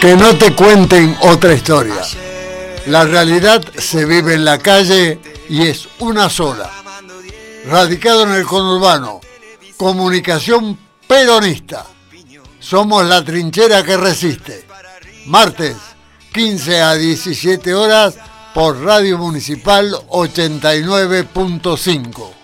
Que no te cuenten otra historia. La realidad se vive en la calle y es una sola. Radicado en el conurbano, comunicación peronista. Somos la trinchera que resiste. Martes, 15 a 17 horas por Radio Municipal 89.5.